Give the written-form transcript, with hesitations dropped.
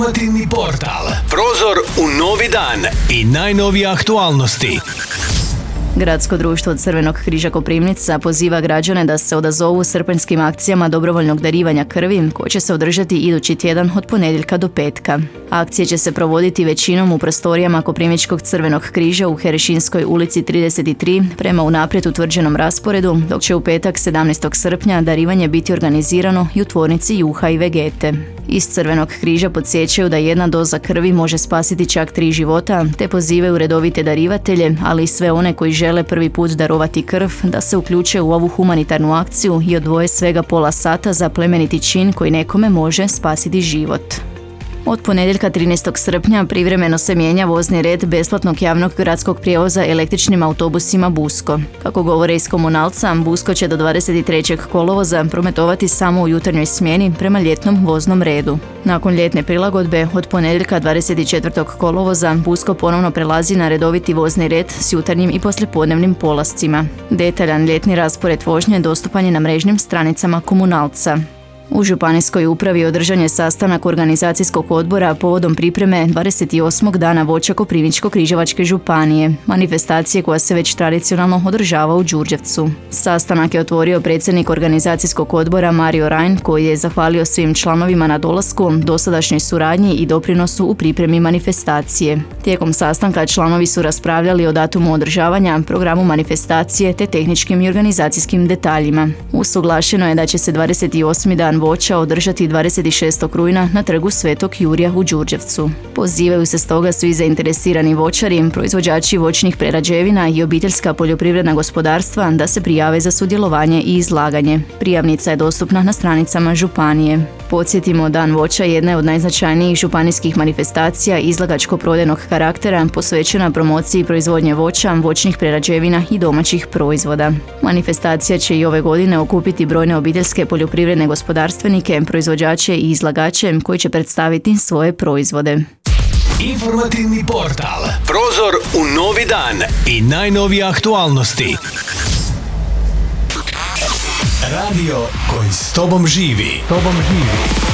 Informativni portal. Prozor u novi dan i najnovije aktualnosti. Gradsko društvo Crvenog križa Koprivnica poziva građane da se odazovu srpanjskim akcijama dobrovoljnog darivanja krvi koje će se održati idući tjedan od ponedjeljka do petka. Akcije će se provoditi većinom u prostorijama Koprivničkog Crvenog križa u Herešinskoj ulici 33 prema unaprijed utvrđenom rasporedu, dok će u petak 17. srpnja darivanje biti organizirano i u tvornici Juha i Vegete. Iz Crvenog križa podsjećaju da jedna doza krvi može spasiti čak 3 života, te pozivaju redovite darivatelje, ali i sve one koji žele prvi put darovati krv, da se uključe u ovu humanitarnu akciju i odvoje svega pola sata za plemeniti čin koji nekome može spasiti život. Od ponedjeljka 13. srpnja privremeno se mijenja vozni red besplatnog javnog gradskog prijevoza električnim autobusima Busko. Kako govore iz Komunalca, Busko će do 23. kolovoza prometovati samo u jutarnjoj smjeni prema ljetnom voznom redu. Nakon ljetne prilagodbe, od ponedjeljka 24. kolovoza Busko ponovno prelazi na redoviti vozni red s jutarnjim i poslijepodnevnim polascima. Detaljan ljetni raspored vožnje dostupan je na mrežnim stranicama Komunalca. U Županijskoj upravi održan je sastanak organizacijskog odbora povodom pripreme 28. dana voća Koprivničko-križevačke županije, manifestacije koja se već tradicionalno održava u Đurđevcu. Sastanak je otvorio predsjednik organizacijskog odbora Mario Rajn, koji je zahvalio svim članovima na dolasku, dosadašnjoj suradnji i doprinosu u pripremi manifestacije. Tijekom sastanka članovi su raspravljali o datumu održavanja, programu manifestacije te tehničkim i organizacijskim detaljima. Usuglašeno je da će se 28. dan voća održati 26. rujna na trgu Svetog Jurija u Đurđevcu. Pozivaju se stoga svi zainteresirani voćari, proizvođači voćnih prerađevina i obiteljska poljoprivredna gospodarstva da se prijave za sudjelovanje i izlaganje. Prijavnica je dostupna na stranicama županije. Podsjetimo, Dan voća jedna je od najznačajnijih županijskih manifestacija izlagačko-prodajnog karaktera posvećena promociji proizvodnje voća, voćnih prerađevina i domaćih proizvoda. Manifestacija će i ove godine okupiti brojne obiteljske poljoprivredne gospodarstvenike, proizvođače i izlagače koji će predstaviti svoje proizvode. Informativni portal. Prozor u novi dan i najnovije aktualnosti. Radio koji s tobom živi.